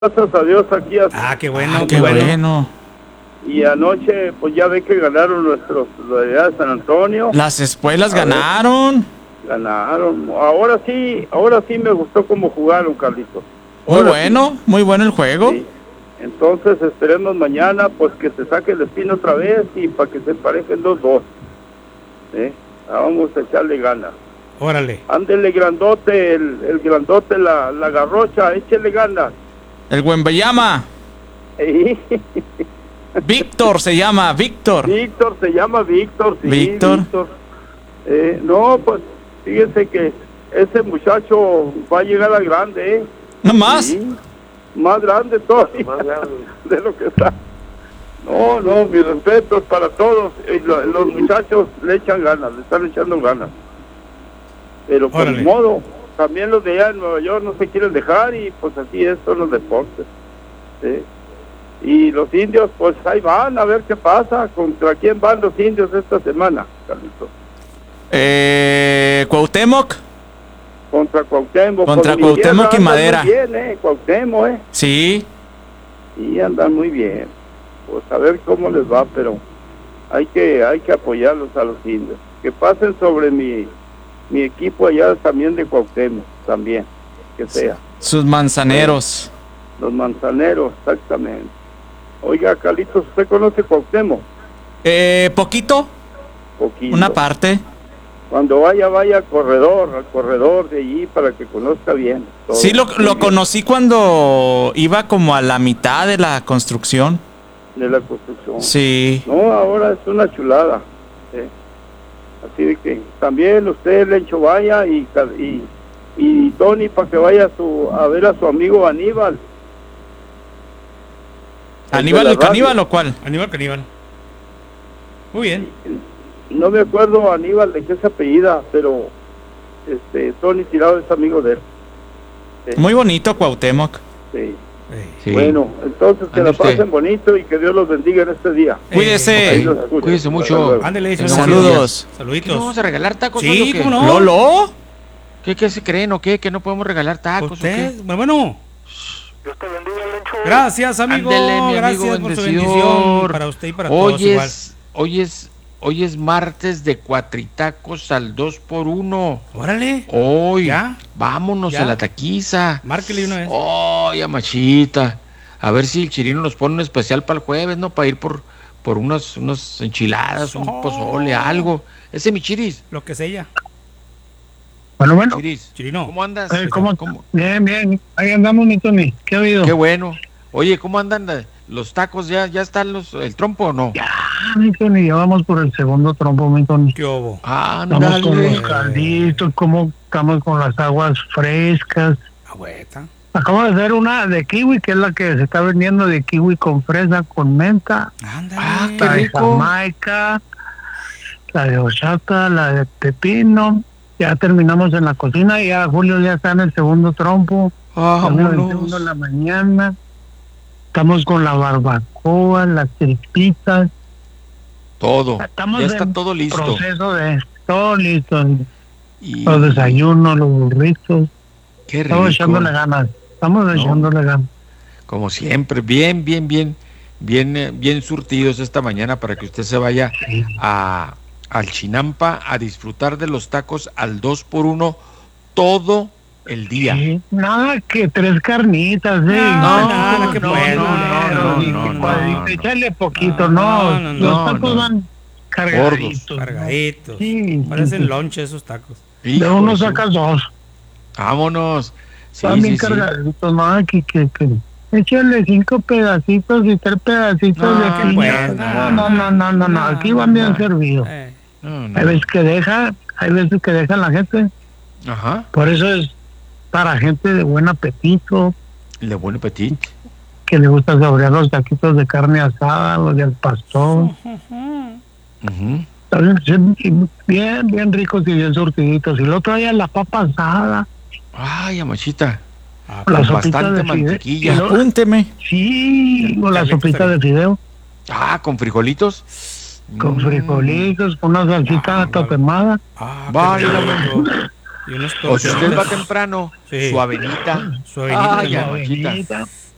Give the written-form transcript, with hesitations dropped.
Gracias a Dios aquí. Qué bueno, qué bueno. Y anoche, pues ya ve que ganaron nuestros de San Antonio. Las espuelas ganaron. Ganaron. Ahora sí me gustó cómo jugaron, Carlitos. Muy bueno el juego. Sí. Entonces esperemos mañana, pues que se saque el espino otra vez y para que se emparejen 2-2. Vamos a echarle ganas. Órale. Ándele grandote, el grandote, la garrocha, échele ganas. El Wembanyama. Víctor se llama, Víctor. Víctor se llama Víctor, sí. Víctor. No, pues fíjense que ese muchacho va a llegar a grande, ¿eh? ¿No más? Sí, más grande todavía de lo que está. No, mis respetos para todos. Los muchachos le echan ganas, le están echando ganas. Pero por el modo, también los de allá en Nueva York no se quieren dejar y pues así son los deportes. ¿Sí? Y los indios, pues ahí van a ver qué pasa. ¿Contra quién van los indios esta semana, Carlitos? Cuauhtémoc. Contra Cuauhtémoc. Contra Cuauhtémoc y Madera. Muy bien, Cuauhtémoc, Sí. Y andan muy bien. Pues a ver cómo les va, pero hay que apoyarlos a los indios. Que pasen sobre mi equipo allá también de Cuauhtémoc, también, que sea. Sus manzaneros. Los manzaneros, exactamente. Oiga, Carlitos, ¿usted conoce Cuauhtémoc? Poquito. Una parte. Cuando vaya al corredor de allí para que conozca bien. Todo. Sí, lo conocí cuando iba como a la mitad de la construcción. De la construcción. Sí. No, ahora es una chulada. Así de que también usted, Lencho, vaya y Tony, para que vaya a ver a su amigo Aníbal. ¿Aníbal el caníbal o cuál? Aníbal Caníbal. Muy bien. No me acuerdo Aníbal de qué es apellida, pero Tony Tirado es amigo de él. Muy bonito Cuauhtémoc. Sí. Sí. Bueno, entonces que la pasen bonito y que Dios los bendiga en este día. Cuídese. Cuídese mucho. Ándele, saludos. Saluditos. ¿Vamos a regalar tacos? Sí, ¿cómo no? ¿Lolo? ¿Qué se creen o qué? ¿Que no podemos regalar tacos o qué? Bueno. Dios te bendiga, Lencho. Gracias, amigo. Ándele, mi gracias amigo, por su bendición para usted y para todos igual. Hoy es martes de cuatritacos al 2x1. Órale. Hoy. ¿Ya? Vámonos a la taquiza. Márquele una vez. Ya machita. A ver si el Chirino nos pone un especial para el jueves, ¿no? Para ir por unas enchiladas, un pozole, algo. Ese mi Chiris. Lo que sea. Bueno. Chiris. Chirino. ¿Cómo andas? ¿Cómo? Bien. Ahí andamos, mi Tony. ¿Qué ha habido? Qué bueno. Oye, ¿cómo andan los tacos? ¿Ya están el trompo o no? Ya, mi Tony, ya vamos por el segundo trompo, mi Tony. ¿Qué hubo? Estamos con los calditos, estamos con las aguas frescas. Agüeta. Acabo de hacer una de kiwi, que es la que se está vendiendo, de kiwi con fresa, con menta. Ándale. Qué La de rico. jamaica, la de horchata, la de pepino. Ya terminamos en la cocina y ya Julio ya está en el segundo trompo. Ya me aventé uno en la mañana. Estamos con la barbacoa, las tripitas. Todo. Estamos Ya está en todo listo. Proceso de todo listo. Y Los desayunos, los burritos. qué rico. Estamos echándole ganas. Echándole ganas. Como siempre, bien surtidos esta mañana para que usted se vaya al Chinampa a disfrutar de los tacos al 2x1 todo el día. Sí, nada que 3 carnitas, No, no. Échale poquito, no. Los tacos van cargaditos. Cargaditos. Sí, Parecen lonche esos tacos. de uno sacas 2. Vámonos. Están bien cargaditos, no, que échale 5 pedacitos y 3 pedacitos de qué bueno. No, aquí van bien servidos. Hay veces que dejan la gente. Ajá. Por eso es para gente de buen apetito, De buen apetito. que le gusta saborear los taquitos de carne asada, los del pastor. Ujú. Bien ricos y bien surtiditos. Y el otro día la papa asada. Ay, amachita. La Con sopita bastante de fideo. mantequilla. Apúnteme. Sí, con la sopita de fideo. Con frijolitos. Con frijolitos, con una salsita tatemada. Vaya, Y unos o si usted va tortillas. temprano, Sí. su avenita. Su avenita. Ay, también. amachita. Avenita.